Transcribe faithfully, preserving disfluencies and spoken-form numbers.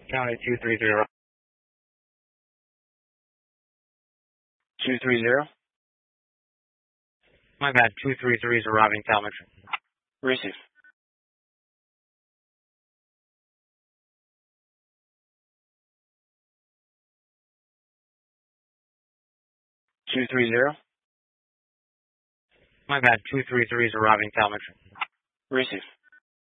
County two three zero. two three zero? My bad, two three three is arriving Talmadge. Receive. two three zero? My bad, two three three is arriving Talmadge. Receive.